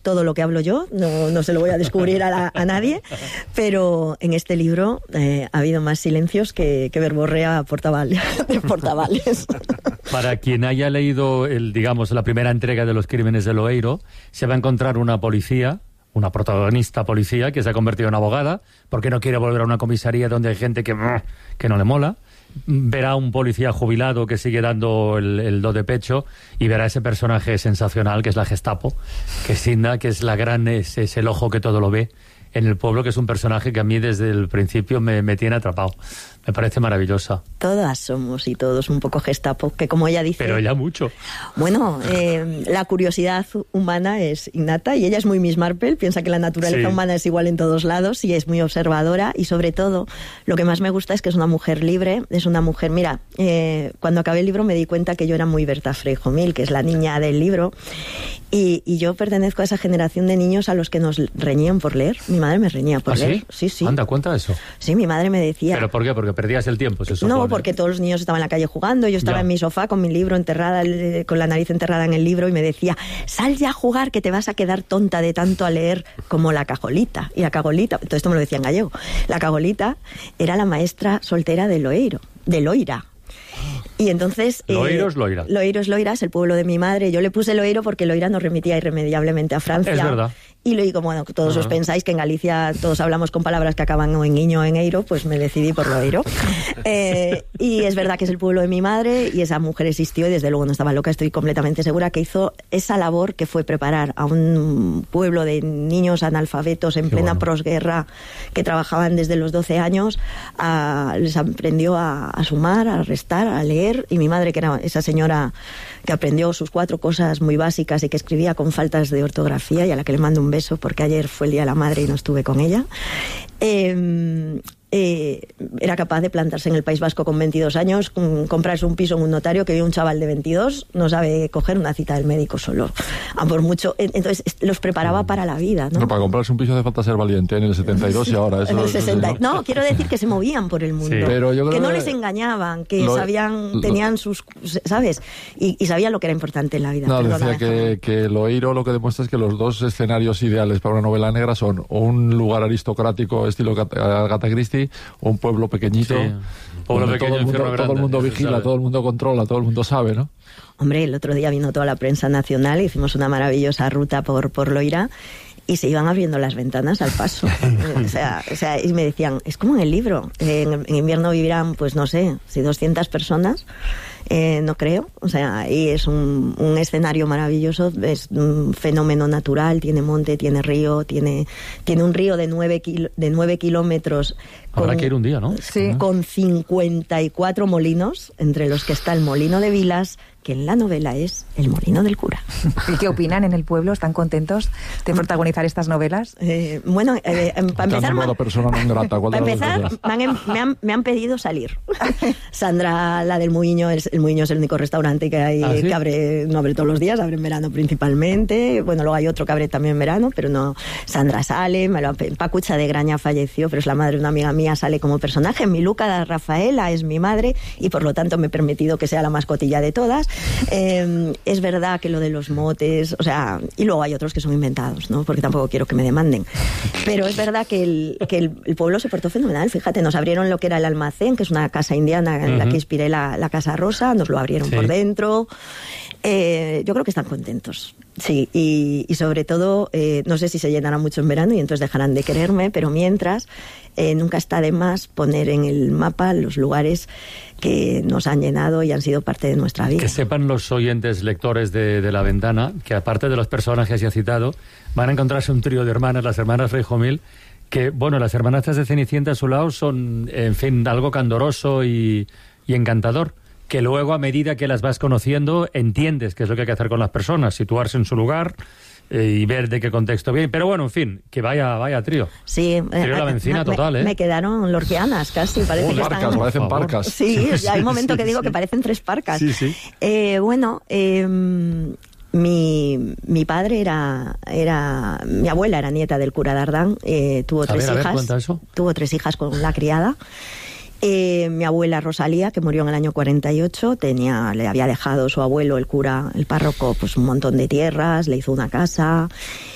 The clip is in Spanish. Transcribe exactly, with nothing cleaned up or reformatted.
todo lo que hablo yo, no, no se lo voy a descubrir a, la, a nadie, pero en este libro eh, ha habido más silencios que, que verborrea Portaval, de Portavales. Para quien haya leído, el, digamos, la primera entrega de Los crímenes de Loeiro, se va a encontrar una policía, una protagonista policía, que se ha convertido en abogada, porque no quiere volver a una comisaría donde hay gente que, que no le mola. Verá un policía jubilado que sigue dando el, el do de pecho, y verá ese personaje sensacional que es la Gestapo, que es Cinda, que es la gran, es, es el ojo que todo lo ve en el pueblo, que es un personaje que a mí desde el principio me, me tiene atrapado. Me parece maravillosa. Todas somos y todos un poco Gestapo, que como ella dice... Pero ella mucho. Bueno, eh, la curiosidad humana es innata y ella es muy Miss Marple, piensa que la naturaleza sí. humana es igual en todos lados y es muy observadora, y sobre todo lo que más me gusta es que es una mujer libre, es una mujer... Mira, eh, cuando acabé el libro me di cuenta que yo era muy Berta Freijomil, que es la niña del libro, y, y yo pertenezco a esa generación de niños a los que nos reñían por leer. Mi madre me reñía por ¿Ah, leer. sí? Sí, sí. Anda, cuenta eso. Sí, mi madre me decía... ¿Pero por qué? Porque perdías el tiempo, se supone. No, porque todos los niños estaban en la calle jugando, yo estaba ya. en mi sofá con mi libro enterrada, con la nariz enterrada en el libro, y me decía, sal ya a jugar que te vas a quedar tonta de tanto a leer, como la Cagolita. Y la Cagolita, todo esto me lo decía en gallego, la Cagolita era la maestra soltera de Loeiro, de Loira. Y entonces... Loeiro es Loira. Loeiro es Loira, es el pueblo de mi madre. Yo le puse Loeiro porque Loira nos remitía irremediablemente a Francia. Es verdad. Y lo digo, bueno, todos uh-huh. os pensáis que en Galicia todos hablamos con palabras que acaban o en iño o en eiro, pues me decidí por Loeiro. eh, y es verdad que es el pueblo de mi madre, y esa mujer existió, y desde luego no estaba loca, estoy completamente segura que hizo esa labor que fue preparar a un pueblo de niños analfabetos en Qué plena bueno. prosguerra, que trabajaban desde los doce años, a, les aprendió a, a sumar, a restar, a leer, y mi madre, que era esa señora que aprendió sus cuatro cosas muy básicas y que escribía con faltas de ortografía, y a la que le mando un beso porque ayer fue el Día de la Madre y no estuve con ella, eh, eh, era capaz de plantarse en el País Vasco con veintidós años, con, comprarse un piso en un notario, que hoy un chaval de veintidós no sabe coger una cita del médico solo, a por mucho. Entonces los preparaba para la vida, ¿no? No, para comprarse un piso hace falta ser valiente, en el setenta y dos y ahora. Eso en el eso sesenta. Sí, ¿no? no, quiero decir que se movían por el mundo, sí. Pero yo creo que no les engañaban, que lo, sabían, lo, tenían sus, ¿sabes? Y, y sabían lo que era importante en la vida. No, Perdona, decía que, que Loeiro lo que demuestra es que los dos escenarios ideales para una novela negra son un lugar aristocrático estilo Agatha Christie, o un pueblo pequeñito, sí. pueblo pequeño, todo, el mundo, grande, todo el mundo vigila, todo el mundo controla, todo el mundo sabe, ¿no? Hombre, el otro día vino toda la prensa nacional, hicimos una maravillosa ruta por, por Loira, y se iban abriendo las ventanas al paso. o, sea, o sea, y me decían, es como en el libro, en, en invierno vivirán, pues no sé, si doscientas personas, eh, no creo, o sea, y es un, un escenario maravilloso, es un fenómeno natural, tiene monte, tiene río, tiene, tiene un río de nueve, kilo, de nueve kilómetros. Habrá con, que ir un día, ¿no? Sí. Con cincuenta y cuatro molinos, entre los que está el molino de Vilas, que en la novela es el molino del cura. ¿Y qué opinan en el pueblo? ¿Están contentos de protagonizar estas novelas? Eh, bueno, eh, eh, para empezar, ma- persona no grata, para empezar me, han, me, han, me han pedido salir. Sandra, la del Muiño, el, el Muiño es el único restaurante que hay, ¿Ah, sí? que abre, no abre todos los días, abre en verano principalmente. Bueno, luego hay otro que abre también en verano, pero no. Sandra sale, me lo, Pacucha de Graña falleció, pero es la madre de una amiga mía, sale como personaje. Mi Luca Rafaela es mi madre, y por lo tanto me he permitido que sea la mascotilla de todas. Eh, es verdad que lo de los motes, o sea, y luego hay otros que son inventados, ¿no? Porque tampoco quiero que me demanden. Pero es verdad que el, que el, el pueblo se portó fenomenal. Fíjate, nos abrieron lo que era el Almacén, que es una casa indiana en uh-huh. la que inspiré la, la Casa Rosa, nos lo abrieron sí. por dentro. Eh, yo creo que están contentos. Sí, y, y sobre todo, eh, no sé si se llenará mucho en verano y entonces dejarán de quererme, pero mientras, eh, nunca está de más poner en el mapa los lugares que nos han llenado y han sido parte de nuestra vida. Que sepan los oyentes lectores de, de La Ventana que, aparte de los personajes ya citado, van a encontrarse un trío de hermanas, las hermanas Freijomil, que, bueno, las hermanastras de Cenicienta a su lado son, en fin, algo candoroso y, y encantador, que luego, a medida que las vas conociendo, entiendes qué es lo que hay que hacer con las personas, situarse en su lugar eh, y ver de qué contexto viene. Pero bueno, en fin, que vaya vaya trío. Sí. Trío eh, la Bencina me, total, ¿eh? Me quedaron lorquianas casi, parece oh, que parcas, están... parecen parcas. Sí, sí, sí hay un momento sí, que digo sí. que parecen tres parcas. Sí, sí. Eh, bueno, eh, mi, mi padre era, era... Mi abuela era nieta del cura de Ardán, eh, tuvo a tres ver, hijas. A ver, cuenta eso. Tuvo tres hijas con la criada. Eh, mi abuela Rosalía, que murió en el año cuarenta y ocho, tenía, le había dejado su abuelo, el cura, el párroco, pues un montón de tierras, le hizo una casa,